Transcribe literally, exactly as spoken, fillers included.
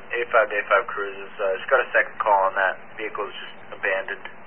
eighty-five to eighty-five cruises. Uh, just got a second call on that. Vehicle is just abandoned.